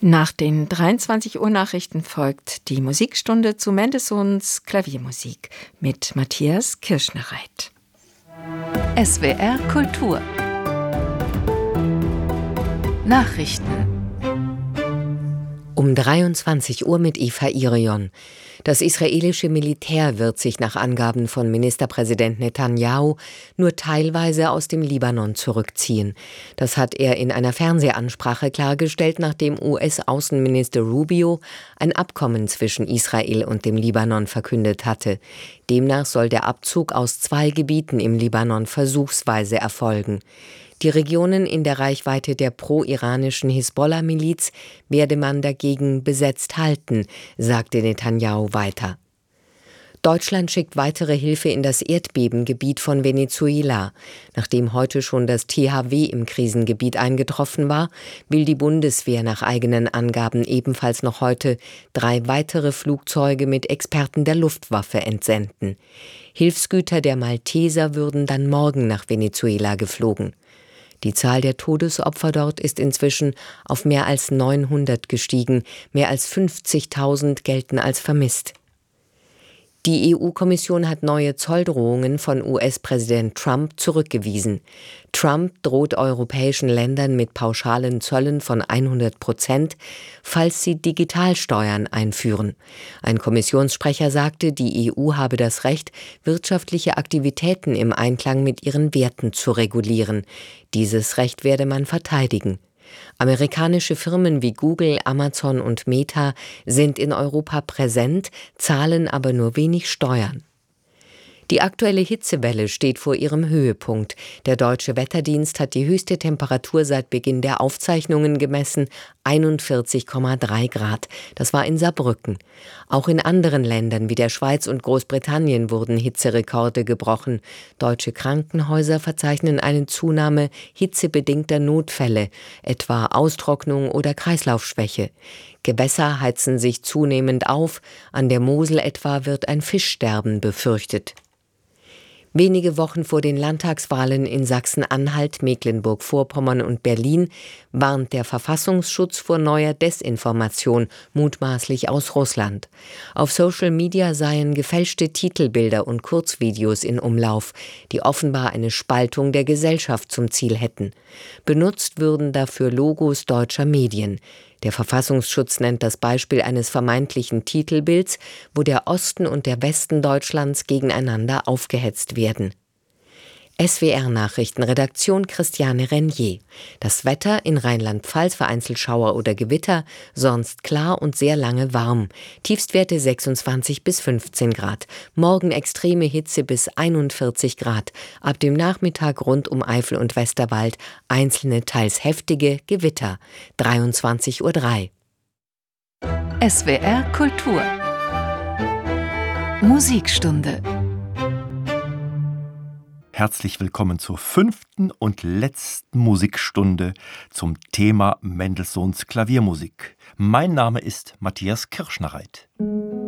Nach den 23 Uhr Nachrichten folgt die Musikstunde zu Mendelssohns Klaviermusik mit Matthias Kirschnereit. SWR Kultur Nachrichten Um 23 Uhr mit Eva Irion. Das israelische Militär wird sich nach Angaben von Ministerpräsident Netanyahu nur teilweise aus dem Libanon zurückziehen. Das hat er in einer Fernsehansprache klargestellt, nachdem US-Außenminister Rubio ein Abkommen zwischen Israel und dem Libanon verkündet hatte. Demnach soll der Abzug aus 2 Gebieten im Libanon versuchsweise erfolgen. Die Regionen in der Reichweite der pro-iranischen Hisbollah-Miliz werde man dagegen besetzt halten, sagte Netanyahu weiter. Deutschland schickt weitere Hilfe in das Erdbebengebiet von Venezuela. Nachdem heute schon das THW im Krisengebiet eingetroffen war, will die Bundeswehr nach eigenen Angaben ebenfalls noch heute 3 weitere Flugzeuge mit Experten der Luftwaffe entsenden. Hilfsgüter der Malteser würden dann morgen nach Venezuela geflogen. Die Zahl der Todesopfer dort ist inzwischen auf mehr als 900 gestiegen. Mehr als 50.000 gelten als vermisst. Die EU-Kommission hat neue Zolldrohungen von US-Präsident Trump zurückgewiesen. Trump droht europäischen Ländern mit pauschalen Zöllen von 100%, falls sie Digitalsteuern einführen. Ein Kommissionssprecher sagte, die EU habe das Recht, wirtschaftliche Aktivitäten im Einklang mit ihren Werten zu regulieren. Dieses Recht werde man verteidigen. Amerikanische Firmen wie Google, Amazon und Meta sind in Europa präsent, zahlen aber nur wenig Steuern. Die aktuelle Hitzewelle steht vor ihrem Höhepunkt. Der Deutsche Wetterdienst hat die höchste Temperatur seit Beginn der Aufzeichnungen gemessen, 41,3 Grad. Das war in Saarbrücken. Auch in anderen Ländern wie der Schweiz und Großbritannien wurden Hitzerekorde gebrochen. Deutsche Krankenhäuser verzeichnen eine Zunahme hitzebedingter Notfälle, etwa Austrocknung oder Kreislaufschwäche. Gewässer heizen sich zunehmend auf. An der Mosel etwa wird ein Fischsterben befürchtet. Wenige Wochen vor den Landtagswahlen in Sachsen-Anhalt, Mecklenburg-Vorpommern und Berlin warnt der Verfassungsschutz vor neuer Desinformation, mutmaßlich aus Russland. Auf Social Media seien gefälschte Titelbilder und Kurzvideos in Umlauf, die offenbar eine Spaltung der Gesellschaft zum Ziel hätten. Benutzt würden dafür Logos deutscher Medien. Der Verfassungsschutz nennt das Beispiel eines vermeintlichen Titelbilds, wo der Osten und der Westen Deutschlands gegeneinander aufgehetzt werden. SWR-Nachrichten, Redaktion Christiane Renier. Das Wetter in Rheinland-Pfalz vereinzelt Schauer oder Gewitter, sonst klar und sehr lange warm. Tiefstwerte 26 bis 15 Grad. Morgen extreme Hitze bis 41 Grad. Ab dem Nachmittag rund um Eifel und Westerwald einzelne teils heftige Gewitter. 23:03 Uhr. SWR Kultur Musikstunde. Herzlich willkommen zur 5. und letzten Musikstunde zum Thema Mendelssohns Klaviermusik. Mein Name ist Matthias Kirschnereit.